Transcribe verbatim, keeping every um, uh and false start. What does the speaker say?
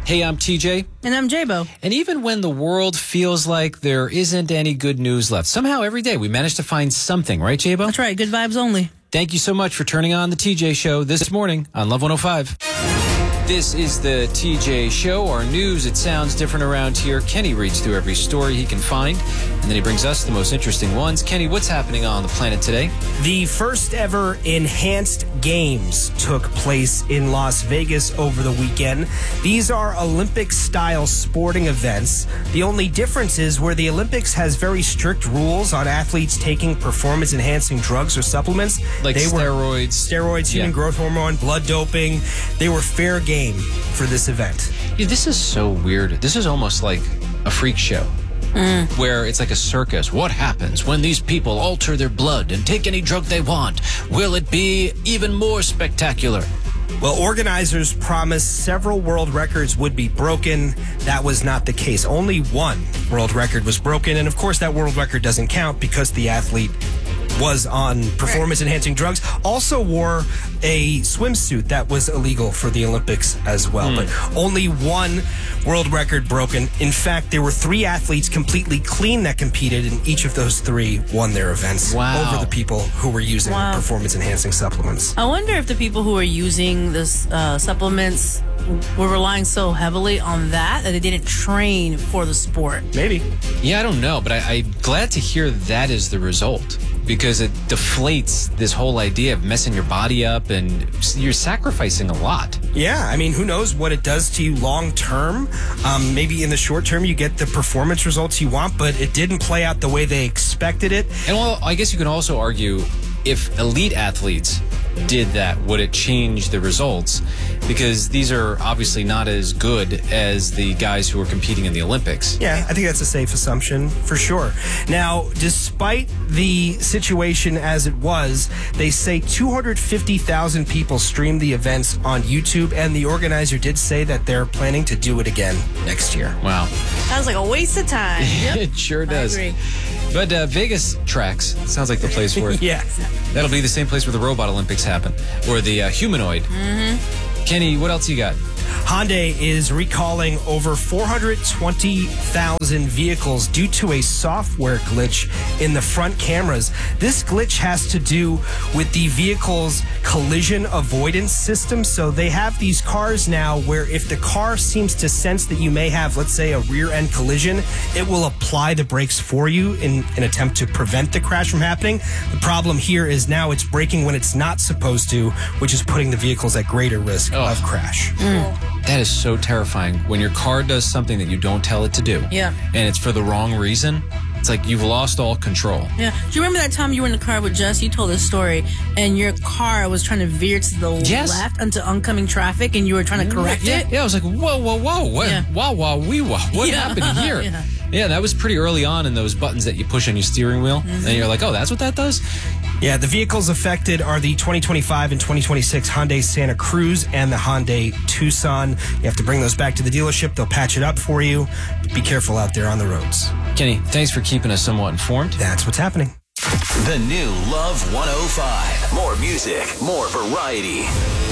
Hey, I'm T J. And I'm J-Bo. And even when the world feels like there isn't any good news left, somehow every day we manage to find something, right, J-Bo? That's right. Good vibes only. Thank you so much for turning on the T J Show this morning on Love one oh five. This is the T J Show. Our news, it sounds different around here. Kenny reads through every story he can find, and then he brings us the most interesting ones. Kenny, what's happening on the planet today? The first ever enhanced games took place in Las Vegas over the weekend. These are Olympic-style sporting events. The only difference is where the Olympics has very strict rules on athletes taking performance-enhancing drugs or supplements. Like they steroids. Were steroids, human yeah. growth hormone, blood doping. They were fair game for this event. Yeah, this is so weird. This is almost like a freak show. Mm. Where it's like a circus. What happens when these people alter their blood and take any drug they want? Will it be even more spectacular? Well, organizers promised several world records would be broken. That was not the case. Only one world record was broken. And of course, that world record doesn't count because the athlete was on performance-enhancing drugs, also wore a swimsuit that was illegal for the Olympics as well. Mm. But only one world record broken. In fact, there were three athletes completely clean that competed, and each of those three won their events wow. over the people who were using wow. performance-enhancing supplements. I wonder if the people who were using this uh, supplements were relying so heavily on that that they didn't train for the sport. Maybe. Yeah, I don't know, but I, I'm glad to hear that is the result, because it deflates this whole idea of messing your body up, and you're sacrificing a lot. Yeah, I mean, who knows what it does to you long term. Um, maybe in the short term you get the performance results you want, but it didn't play out the way they expected it. And well, I guess you can also argue, if elite athletes did that, would it change the results? Because these are obviously not as good as the guys who are competing in the Olympics. Yeah, I think that's a safe assumption for sure. Now, despite the situation as it was, they say two hundred fifty thousand people streamed the events on YouTube, and the organizer did say that they're planning to do it again next year. Wow. Sounds like a waste of time. Yep. It sure does. I agree. But uh, Vegas tracks, sounds like the place for it. Yeah. That'll be the same place where the Robot Olympics happen, or the uh, humanoid. Mm-hmm. Kenny, what else you got? Hyundai is recalling over four hundred twenty thousand vehicles due to a software glitch in the front cameras. This glitch has to do with the vehicle's collision avoidance system. So they have these cars now where if the car seems to sense that you may have, let's say, a rear-end collision, it will apply the brakes for you in an attempt to prevent the crash from happening. The problem here is now it's braking when it's not supposed to, which is putting the vehicles at greater risk oh. of crash. Mm. That is so terrifying. When your car does something that you don't tell it to do, yeah, and it's for the wrong reason, it's like you've lost all control. Yeah. Do you remember that time you were in the car with Jess? You told this story, and your car was trying to veer to the yes. left into oncoming traffic, and you were trying to correct yeah, it? Yeah, I was like, whoa, whoa, whoa. What? Yeah. Wow, wow, wee, wow. What yeah. happened here? yeah. yeah, that was pretty early on in those buttons that you push on your steering wheel, mm-hmm. and you're like, oh, that's what that does? Yeah, the vehicles affected are the twenty twenty-five and twenty twenty-six Hyundai Santa Cruz and the Hyundai Tucson. You have to bring those back to the dealership. They'll patch it up for you. Be careful out there on the roads. Kenny, thanks for keeping us somewhat informed. That's what's happening. The new Love one oh five. More music, more variety.